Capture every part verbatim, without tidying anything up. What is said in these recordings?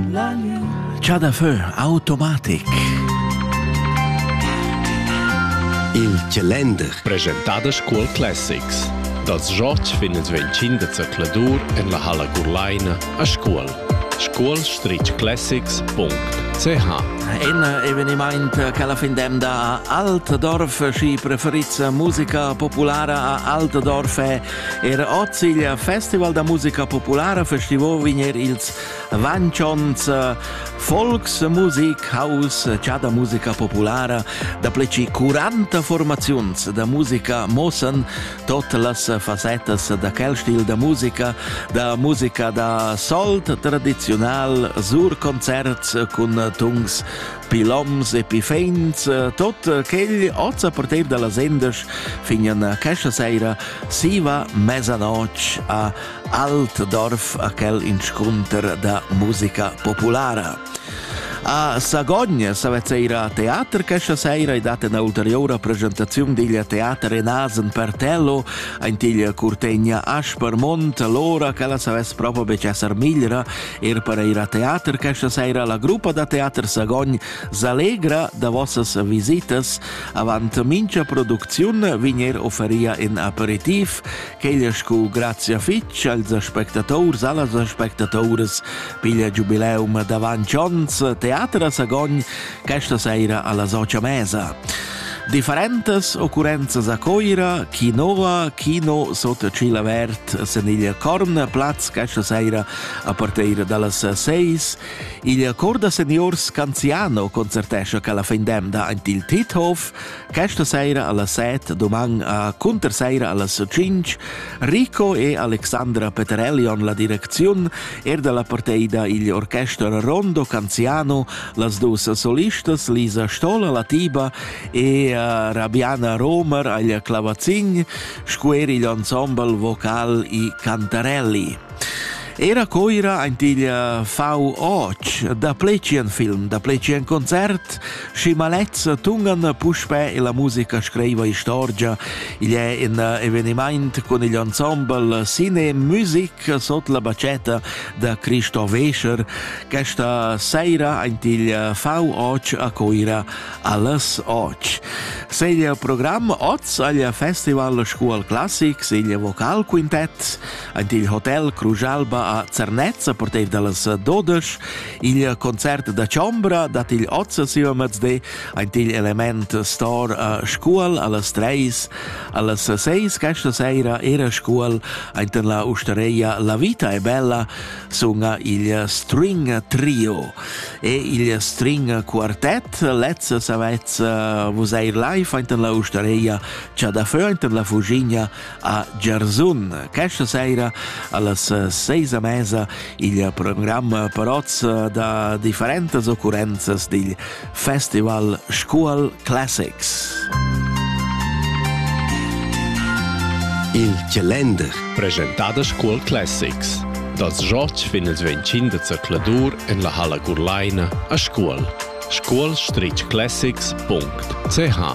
C'ha da fö, automatic. Il calender. Presentada School Classics. Das Jotg finnes vencin da Zacladur en la Hala Gurlaina a School. school classics punct c h. Un eveniment che la findem da Altdorf, si preferits musica popolare a Altdorf er oggi il Festival da Musica Popolare festival vigner ils Vanchons Volksmusik Haus c'ha da musica popolare da pleci quaranta formazions da musica mossen tot las facetas da quel stil da musica da musica da sold tradizional sur concerts con tungs piloms e pifeins, tot ch'egli oggi a partir de las endes finien questa seira si va mesanoc a Altdorf a quel inscunter da musica popolare. A Sagogna savezzeira teater questa seira e data un'ulteriore presentazione del teatro in Asen per Tello in tiglia Curtegna Aspermont l'ora che la saves proprio becesser migliora er per ir a teater questa seira la gruppa da teater Sagogna s'alegra da vossas visitas avant mincha produzione vinier offeria in aperitif che gli scu grazie fitch als spectators alles spectatores piglia jubileum davanchons teatro a Sagogn questa sera alla Socia Mesa. Differentes occurrenze a Coira, Quinoa, Kino sotto Cila Vert, Seniglia Corn, Platz, questa sera a partire dalle sei. Il Corda Seniors Canziano concertesce che la findem da Antil Tithof, questa sera alla sette, domani a Conterseira alla cinque, Rico e Alexandra Peterelli on la direzione, e dalla partita il Orchestra Rondo Canziano, las dus solistas Lisa Stola la tiba e Rabiana Romer agli clavacin, scueri l'ensemble vocal i cantarelli. Era coira antiglia Fau Och, da plecien film, da plecien concert, sci malez tungan puspe e la musica scriva i storgia. Il è un eveniment con l'ensemble Cine Music sotto la bacetta da Christoph Escher, questa sera antiglia Fau Och a coira alles Och. Seglia programma Oz al Festival School Classics, il Vocal Quintet, antiglia Hotel Crujalba a Cernez a partir dalas dodici, il concert da Ciombra dat il Oz siva mezzde, antiglia Element Store a School allas treis, allas seis questa sera era School anten la osteria La Vita è Bella sunga il String Trio e il String Quartet let's savez vos air live anten la osteria c'ha da fö anten la Fugigna a Gerzun questa sera allas seis a mesa il programma paroz da differenti occurrenze del Festival School Classics. Il calender. Presentada School Classics. Das Jotg finnes vencin da Zacladur en la Hala Gurlaina a School. school classics punct c h.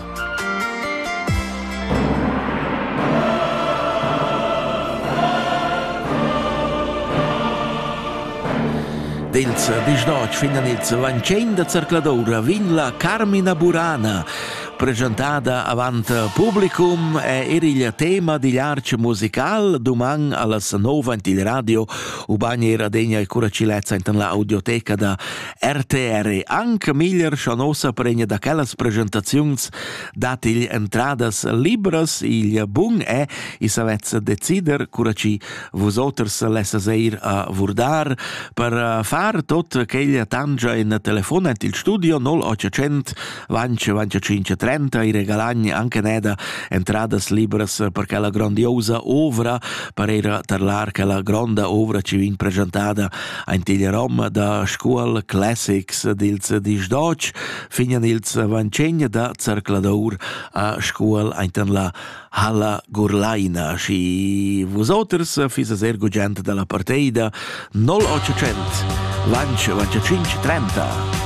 Dels disdoc finan ils vancen da Cercladora vin la Carmina Burana presentata avant publicum e era il tema di l'arce musical doman alla nova in il radio ubani era degna e curacilezza in la audioteca da R T R anche miglior chanosa pregna da quelles presentazions dat il entradas libres il bun e i savets decider curaci vosoters lessa seir a vurdar per far tot che tangia in telefono in il studio null ottocento venticinque trenta i regalagni anche neda entradas libres perché la grandiosa ovra per era tarlar che la gronda ovra ci vin presentata in il rom da School Classics dils disdoc finian ils vancegna da Cerclador a School in la Hala Gurlaina si vosoters fisa ergo gente della partida null ottocento venticinque trenta.